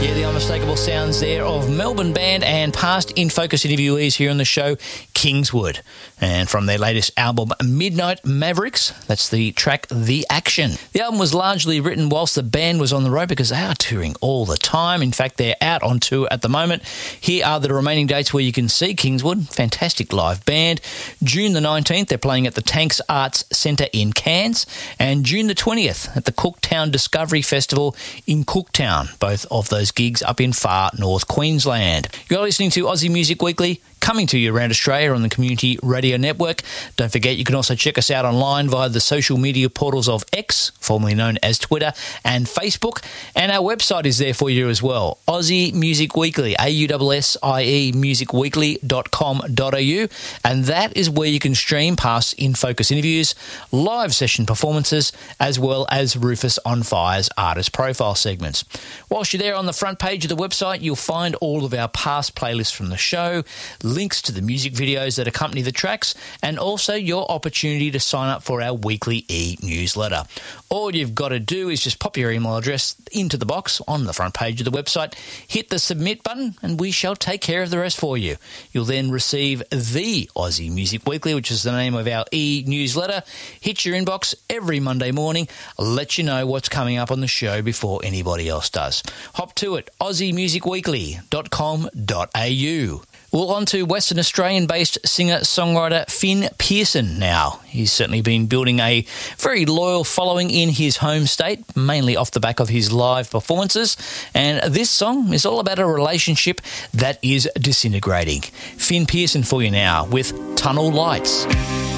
Yeah, the unmistakable sounds there of Melbourne band and past In Focus interviewees here on the show, Kingswood. And from their latest album, Midnight Mavericks, that's the track The Action. The album was largely written whilst the band was on the road because they are touring all the time. In fact, they're out on tour at the moment. Here are the remaining dates where you can see Kingswood. Fantastic live band. June the 19th, they're playing at the Tanks Arts Centre in Cairns. And June the 20th at the Cooktown Discovery Festival in Cooktown. Both of those gigs up in far north Queensland. You're listening to Aussie Music Weekly, coming to you around Australia on the Community Radio Network. Don't forget, you can also check us out online via the social media portals of X, formerly known as Twitter, and Facebook. And our website is there for you as well, Aussie Music Weekly, AUSSIE musicweekly.com.au. And that is where you can stream past In Focus interviews, live session performances, as well as Rufus on Fire's artist profile segments. Whilst you're there on the front page of the website, you'll find all of our past playlists from the show, links to the music videos that accompany the tracks, and also your opportunity to sign up for our weekly e-newsletter. All you've got to do is just pop your email address into the box on the front page of the website, hit the submit button, and we shall take care of the rest for you. You'll then receive the Aussie Music Weekly, which is the name of our e-newsletter, hit your inbox every Monday morning, let you know what's coming up on the show before anybody else does. Hop to it, aussiemusicweekly.com.au. Well, on to Western Australian-based singer-songwriter Finn Pearson now. He's certainly been building a very loyal following in his home state, mainly off the back of his live performances. And this song is all about a relationship that is disintegrating. Finn Pearson for you now with Tunnel Lights.